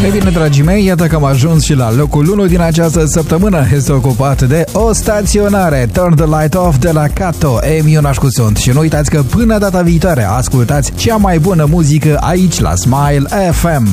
E bine, dragii mei, iată că am ajuns și la locul 1 din această săptămână. Este ocupat de O Staționare, Turn the Light Off de la Kato. Ionașcu sunt. Și nu uitați că până data viitoare ascultați cea mai bună muzică aici la Smile FM.